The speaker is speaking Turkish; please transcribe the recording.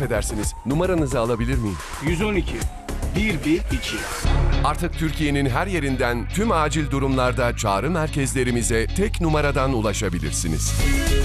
Affedersiniz, numaranızı alabilir miyim? 112 112. Artık Türkiye'nin her yerinden tüm acil durumlarda çağrı merkezlerimize tek numaradan ulaşabilirsiniz.